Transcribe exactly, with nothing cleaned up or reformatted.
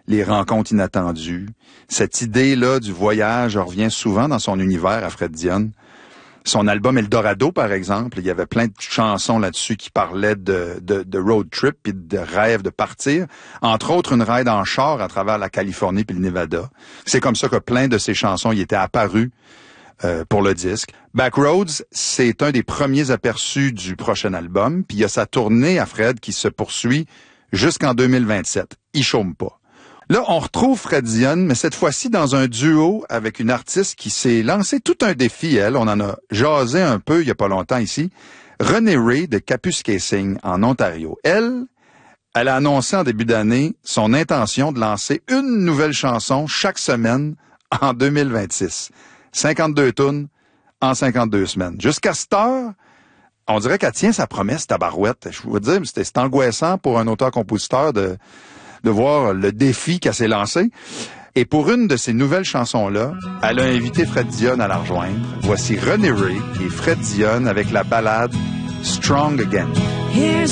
les rencontres inattendues. Cette idée-là du voyage revient souvent dans son univers à Fred Dionne. Son album Eldorado, par exemple, il y avait plein de chansons là-dessus qui parlaient de, de, de road trip puis de rêve de partir. Entre autres, une ride en char à travers la Californie puis le Nevada. C'est comme ça que plein de ces chansons y étaient apparues euh, pour le disque. Backroads, c'est un des premiers aperçus du prochain album. Puis il y a sa tournée à Fred qui se poursuit jusqu'en deux mille vingt-sept. Il chôme pas. Là, on retrouve Fred Dionne, mais cette fois-ci dans un duo avec une artiste qui s'est lancé tout un défi, elle. On en a jasé un peu il y a pas longtemps ici. Renée Rae de Capus Casing en Ontario. Elle, elle a annoncé en début d'année son intention de lancer une nouvelle chanson chaque semaine en deux mille vingt-six. cinquante-deux tunes en cinquante-deux semaines. Jusqu'à cette heure, on dirait qu'elle tient sa promesse, tabarouette. Je vous dire, c'était c'est angoissant pour un auteur-compositeur de... de voir le défi qu'elle s'est lancé. Et pour une de ces nouvelles chansons-là, elle a invité Fred Dionne à la rejoindre. Voici Renée Rae et Fred Dionne avec la ballade Strong Again.